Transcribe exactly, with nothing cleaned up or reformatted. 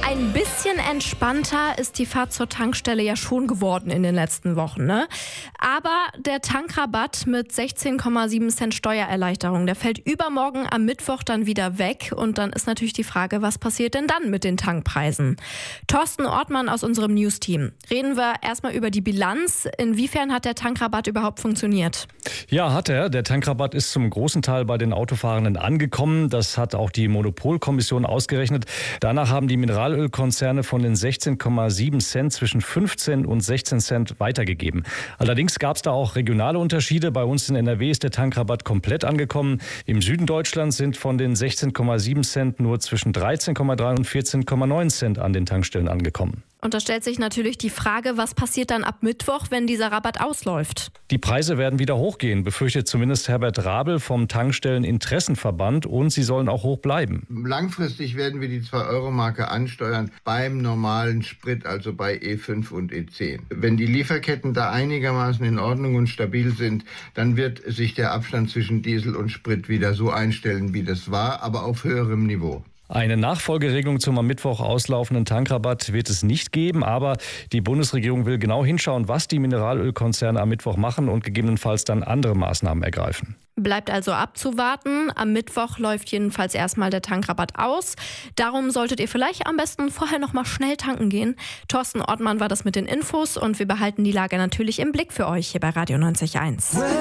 Ein bisschen entspannter ist die Fahrt zur Tankstelle ja schon geworden in den letzten Wochen, ne? Aber der Tankrabatt mit sechzehn Komma sieben Cent Steuererleichterung, der fällt übermorgen am Mittwoch dann wieder weg. Und dann ist natürlich die Frage, was passiert denn dann mit den Tankpreisen? Thorsten Ortmann aus unserem News-Team. Reden wir erstmal über die Bilanz. Inwiefern hat der Tankrabatt überhaupt funktioniert? Ja, hat er. Der Tankrabatt ist zum großen Teil bei den Autofahrenden angekommen. Das hat auch die Monopolkommission ausgerechnet. Danach haben die Mineralölkonzerne von den sechzehn Komma sieben Cent zwischen fünfzehn und sechzehn Cent weitergegeben. Allerdings gab es da auch regionale Unterschiede. Bei uns in N R W ist der Tankrabatt komplett angekommen. Im Süden Deutschlands sind von den sechzehn Komma sieben Cent nur zwischen dreizehn Komma drei und vierzehn Komma neun Cent an den Tankstellen angekommen. Und da stellt sich natürlich die Frage, was passiert dann ab Mittwoch, wenn dieser Rabatt ausläuft? Die Preise werden wieder hochgehen, befürchtet zumindest Herbert Rabel vom Tankstelleninteressenverband, und sie sollen auch hoch bleiben. Langfristig werden wir die zwei-Euro-Marke ansteuern beim normalen Sprit, also bei E fünf und E zehn. Wenn die Lieferketten da einigermaßen in Ordnung und stabil sind, dann wird sich der Abstand zwischen Diesel und Sprit wieder so einstellen, wie das war, aber auf höherem Niveau. Eine Nachfolgeregelung zum am Mittwoch auslaufenden Tankrabatt wird es nicht geben, aber die Bundesregierung will genau hinschauen, was die Mineralölkonzerne am Mittwoch machen und gegebenenfalls dann andere Maßnahmen ergreifen. Bleibt also abzuwarten. Am Mittwoch läuft jedenfalls erstmal der Tankrabatt aus. Darum solltet ihr vielleicht am besten vorher noch mal schnell tanken gehen. Thorsten Ortmann war das mit den Infos und wir behalten die Lage natürlich im Blick für euch hier bei Radio neunzig Komma eins.